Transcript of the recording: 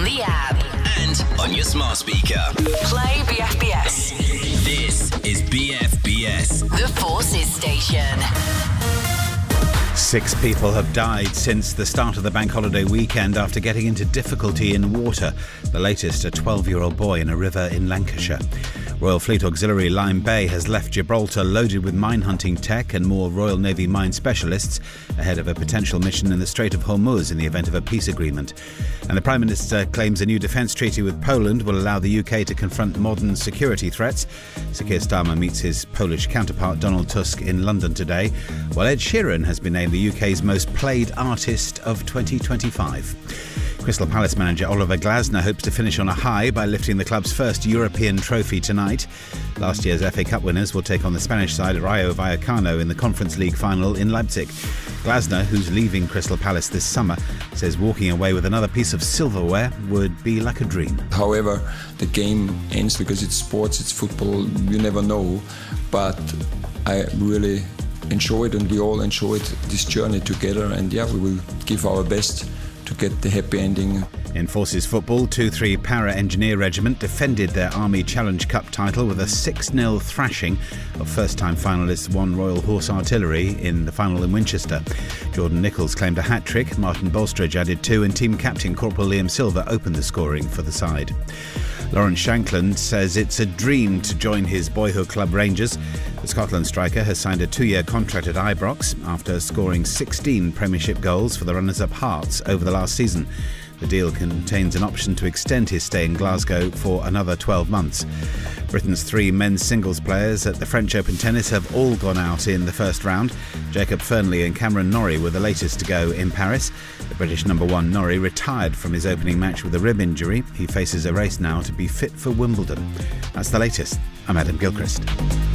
the app and on your smart speaker. Play BFBS. This is BFBS, The Forces Station. 6 people have died since the start of the bank holiday weekend after getting into difficulty in water. The latest, a 12-year-old boy in a river in Lancashire. Royal Fleet Auxiliary Lyme Bay has left Gibraltar loaded with mine-hunting tech and more Royal Navy mine specialists ahead of a potential mission in the Strait of Hormuz in the event of a peace agreement. And the Prime Minister claims a new defence treaty with Poland will allow the UK to confront modern security threats. Sir Keir Starmer meets his Polish counterpart Donald Tusk in London today, while Ed Sheeran has been named the UK's most played artist of 2025. Crystal Palace manager Oliver Glasner hopes to finish on a high by lifting the club's first European trophy tonight. Last year's FA Cup winners will take on the Spanish side Rayo Vallecano in the Conference League final in Leipzig. Glasner, who's leaving Crystal Palace this summer, says walking away with another piece of silverware would be like a dream. However, the game ends because it's sports, it's football, you never know. But I really enjoyed, and we all enjoyed this journey together, and we will give our best to get the happy ending. In Forces football, 2-3 Para Engineer Regiment defended their Army Challenge Cup title with a 6-0 thrashing of first-time finalists One Royal Horse Artillery in the final in Winchester. Jordan Nichols claimed a hat-trick, Martin Bolstridge added 2, and team captain Corporal Liam Silver opened the scoring for the side. Lawrence Shankland says it's a dream to join his boyhood club Rangers. The Scotland striker has signed a 2-year contract at Ibrox after scoring 16 Premiership goals for the runners-up Hearts over the last season. The deal contains an option to extend his stay in Glasgow for another 12 months. Britain's 3 men's singles players at the French Open Tennis have all gone out in the first round. Jacob Fernley and Cameron Norrie were the latest to go in Paris. The British number 1 Norrie retired from his opening match with a rib injury. He faces a race now to be fit for Wimbledon. That's the latest. I'm Adam Gilchrist.